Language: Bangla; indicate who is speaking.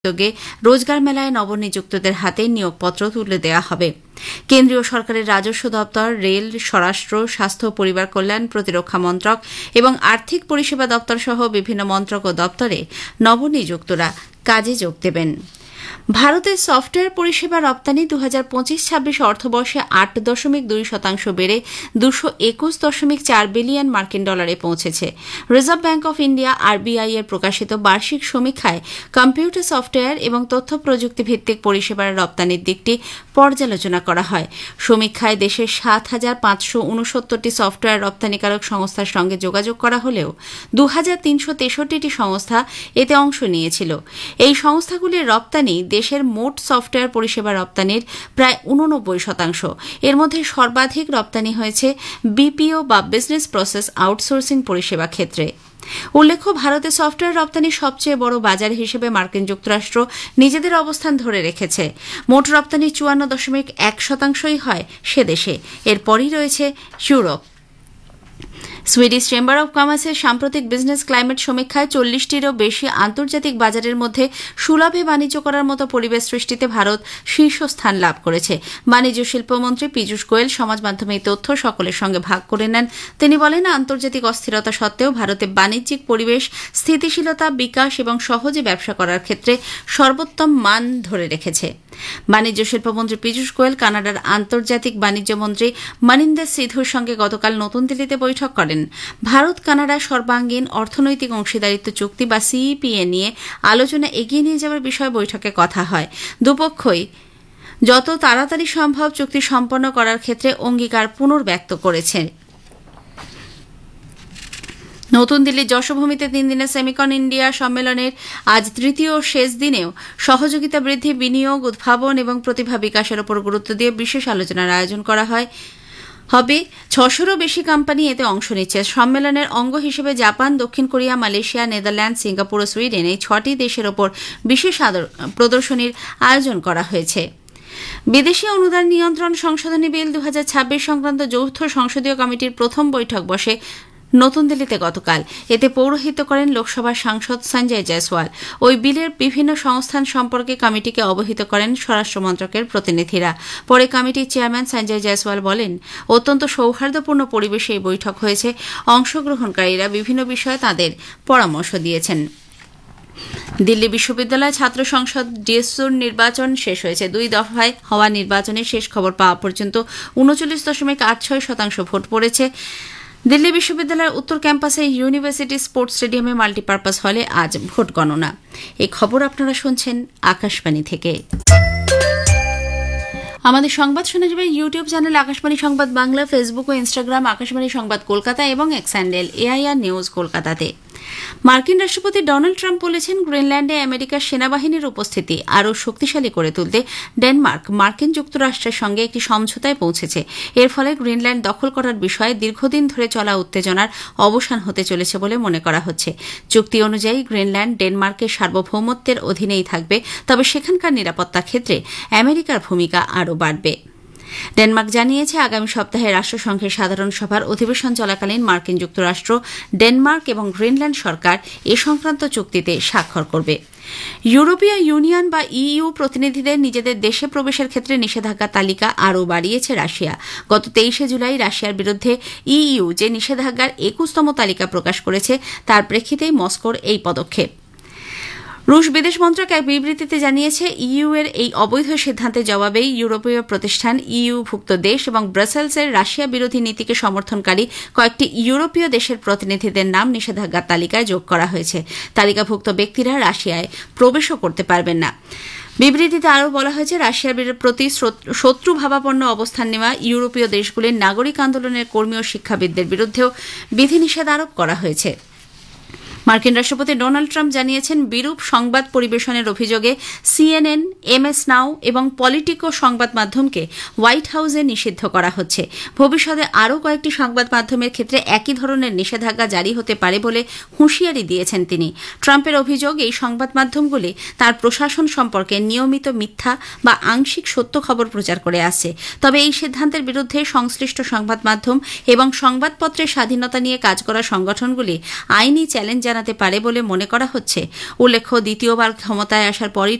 Speaker 1: উদ্যোগে রোজগার মেলায় নবনিযুক্তদের হাতে নিয়োগপত্র তুলে দেওয়া হবে। কেন্দ্রীয় সরকারের রাজস্ব দপ্তর, রেল, স্বরাষ্ট্র, স্বাস্থ্য ও পরিবার কল্যাণ, প্রতিরক্ষা মন্ত্রক এবং আর্থিক পরিষেবা দপ্তর সহ বিভিন্ন মন্ত্রক ও দপ্তরে নবনিযুক্তরা কাজে যোগ দেবেন। ভারতের সফটওয়্যার পরিষেবা রপ্তানি 2025-26 অর্থবর্ষে 8.2% বেড়ে 221.4 বিলিয়ন মার্কিন ডলারে পৌঁছেছে। Reserve bank of India RBI এর প্রকাশিত বার্ষিক সমীক্ষায় কম্পিউটার সফটওয়্যার এবং তথ্য প্রযুক্তি ভিত্তিক পরিষেবার রপ্তানির দিকটি পর্যালোচনা করা হয়। সমীক্ষায় দেশের 7,569টি সফটওয়্যার রপ্তানিকারক সংস্থার সঙ্গে যোগাযোগ করা হলেও 2,363টি সংস্থা এতে অংশ নিয়েছিল। এই সংস্থাগুলির রপ্তানি দেশের মোট সফটওয়্যার পরিষেবা রপ্তানির প্রায় 89%। এর মধ্যে সর্বাধিক রপ্তানি হয়েছে বিপিও বা বিজনেস প্রসেস আউটসোর্সিং পরিষেবা ক্ষেত্রে। উল্লেখ্য, ভারতে সফটওয়্যার রপ্তানির সবচেয়ে বড় বাজার হিসেবে মার্কিন যুক্তরাষ্ট্র নিজেদের অবস্থান ধরে রেখেছে। মোট রপ্তানি 54.1%ই হয় সে দেশে। এরপরই রয়েছে ইউরোপ। সুইডিশ চেম্বার অব কমার্সের সাম্প্রতিক বিজনেস ক্লাইমেট সমীক্ষায় 40টিরও বেশি আন্তর্জাতিক বাজারের মধ্যে সুলভে বাণিজ্য করার মতো পরিবেশ সৃষ্টিতে ভারত শীর্ষস্থান লাভ করেছে। বাণিজ্য শিল্পমন্ত্রী পীযূষ গোয়েল সমাজ মাধ্যমে এই তথ্য সকলের সঙ্গে ভাগ করে নেন। তিনি বলেন, আন্তর্জাতিক অস্থিরতা সত্ত্বেও ভারতে বাণিজ্যিক পরিবেশ, স্থিতিশীলতা, বিকাশ এবং সহজে ব্যবসা করার ক্ষেত্রে সর্বোত্তম মান ধরে রেখেছে। বাণিজ্য শিল্পমন্ত্রী পীযূষ গোয়েল কানাডার আন্তর্জাতিক বাণিজ্য মন্ত্রী মনিন্দর সিধুর সঙ্গে গতকাল নতুন দিল্লিতে বৈঠক করেন। ভারত কানাডা সর্বাঙ্গীন অর্থনৈতিক অংশীদারিত্ব চুক্তি বা সিইপিএ নিয়ে আলোচনা এগিয়ে নিয়ে যাওয়ার বিষয়ে বৈঠকে কথা হয়। দুপক্ষই যত তাড়াতাড়ি সম্ভব চুক্তি সম্পন্ন করার ক্ষেত্রে অঙ্গীকার পুনর্ব্যক্ত করেছে। নতুন দিল্লির যশোভূমিতে 3 দিনের সেমিকন ইন্ডিয়া সম্মেলনের আজ তৃতীয় ও শেষ দিনেও সহযোগিতা বৃদ্ধি, বিনিয়োগ, উদ্ভাবন এবং প্রতিভা বিকাশের উপর গুরুত্ব দিয়ে বিশেষ আলোচনার আয়োজন করা হবে। 600রও বেশি কোম্পানি এতে অংশ নিচ্ছে। সম্মেলনের অঙ্গ হিসেবে জাপান, দক্ষিণ কোরিয়া, মালয়েশিয়া, নেদারল্যান্ড, সিঙ্গাপুর ও সুইডেন এই 6টি দেশের ওপর বিশেষ প্রদর্শনীর আয়োজন করা হয়েছে। বিদেশি অনুদান নিয়ন্ত্রণ সংশোধনী বিল 2026 সংক্রান্ত যৌথ সংসদীয় কমিটির প্রথম বৈঠক বসে নতুন দিল্লিতে গতকাল। এতে পৌরোহিত্য করেন লোকসভার সাংসদ সঞ্জয় জয়সওয়াল। ওই বিলের বিভিন্ন সংস্থান সম্পর্কে কমিটিকে অবহিত করেন স্বরাষ্ট্র মন্ত্রকের প্রতিনিধিরা। পরে কমিটির চেয়ারম্যান সঞ্জয় জয়সওয়াল বলেন, অত্যন্ত সৌহার্দ্যপূর্ণ পরিবেশে এই বৈঠক হয়েছে। অংশগ্রহণকারীরা বিভিন্ন বিষয়ে তাদের পরামর্শ দিয়েছেন। দিল্লি বিশ্ববিদ্যালয় ছাত্র সংসদ ডিএসইউর নির্বাচন শেষ হয়েছে। 2 দফায় হওয়া নির্বাচনের শেষ খবর পাওয়া পর্যন্ত 39.86% ভোট পড়েছে। দিল্লি বিশ্ববিদ্যালয়ের উত্তর ক্যাম্পাসে ইউনিভার্সিটি স্পোর্টস স্টেডিয়ামে মাল্টিপারপাস হলে আজ ভোট গণনা। এই খবর আপনারা শুনছেন আকাশবাণী থেকে। আমাদের সংবাদ শোনা যাবে ইউটিউব চ্যানেল আকাশবাণী সংবাদ বাংলা, ফেসবুক ও ইনস্টাগ্রাম আকাশবাণী সংবাদ কলকাতা এবং এক্স হ্যান্ডেল এআইআর নিউজ কলকাতাতে। মার্কিন রাষ্ট্রপতি ডোনাল্ড ট্রাম্প বলেছেন, গ্রিনল্যান্ডে আমেরিকার সেনাবাহিনীর উপস্থিতি আরও শক্তিশালী করে তুলতে ডেনমার্ক মার্কিন যুক্তরাষ্ট্রের সঙ্গে একটি সমঝোতায় পৌঁছেছে। এর ফলে গ্রিনল্যান্ড দখল করার বিষয়ে দীর্ঘদিন ধরে চলা উত্তেজনার অবসান হতে চলেছে বলে মনে করা হচ্ছে। চুক্তি অনুযায়ী গ্রিনল্যান্ড ডেনমার্কের সার্বভৌমত্বের অধীনেই থাকবে, তবে সেখানকার নিরাপত্তা ক্ষেত্রে আমেরিকার ভূমিকা আরও বাড়বে। ডেনমার্ক জানিয়েছে, আগামী সপ্তাহে রাষ্ট্রসংঘের সাধারণ সভার অধিবেশন চলাকালীন মার্কিন যুক্তরাষ্ট্র, ডেনমার্ক এবং গ্রিনল্যান্ড সরকার এ সংক্রান্ত চুক্তিতে স্বাক্ষর করবে। ইউরোপীয় ইউনিয়ন বা ইইউ প্রতিনিধিদের নিজেদের দেশে প্রবেশের ক্ষেত্রে নিষেধাজ্ঞার তালিকা আরও বাড়িয়েছে রাশিয়া। গত 23 জুলাই রাশিয়ার বিরুদ্ধে ইইউ যে নিষেধাজ্ঞার 21তম তালিকা প্রকাশ করেছে, তার প্রেক্ষিতেই মস্কোর এই পদক্ষেপ। রুশ বিদেশ মন্ত্রক এক বিবৃতিতে জানিয়েছে, ইইউ এর এই অবৈধ সিদ্ধান্তের জবাবেই ইউরোপীয় প্রতিষ্ঠান, ইইউভুক্ত দেশ এবং ব্রাসেলসের রাশিয়া বিরোধী নীতিকে সমর্থনকারী কয়েকটি ইউরোপীয় দেশের প্রতিনিধিদের নাম নিষেধাজ্ঞার তালিকায় যোগ করা হয়েছে। তালিকাভুক্ত ব্যক্তিরা রাশিয়ায় প্রবেশও করতে পারবেন না। বিবৃতিতে আরও বলা হয়েছে, রাশিয়ার প্রতি শত্রুভাবাপন্ন অবস্থান নেওয়া ইউরোপীয় দেশগুলির নাগরিক আন্দোলনের কর্মী ও শিক্ষাবিদদের বিরুদ্ধেও বিধিনিষেধ আরোপ করা হয়েছে। মার্কিন রাষ্ট্রপতি ডোনাল্ড ট্রাম্প জানিয়েছেন, বিরূপ সংবাদ পরিবেশনের অভিযোগে সিএনএন, এমএস নাও এবং পলিটিকো সংবাদ মাধ্যমকে হোয়াইট হাউসে নিষিদ্ধ করা হচ্ছে। ভবিষ্যতে আরও কয়েকটি সংবাদ মাধ্যমের ক্ষেত্রে একই ধরনের নিষেধাজ্ঞা জারি হতে পারে বলে হুঁশিয়ারি দিয়েছেন তিনি। ট্রাম্পের অভিযোগ, এই সংবাদ মাধ্যমগুলি তার প্রশাসন সম্পর্কে নিয়মিত মিথ্যা বা আংশিক সত্য খবর প্রচার করে আসছে। তবে এই সিদ্ধান্তের বিরুদ্ধে সংশ্লিষ্ট সংবাদ মাধ্যম এবং সংবাদপত্রের স্বাধীনতা নিয়ে কাজ করা সংগঠনগুলি আইনি চ্যালেঞ্জ জানাতে পারে বলে মনে করা হচ্ছে। উল্লেখ্য, দ্বিতীয়বার ক্ষমতায় আসার পরই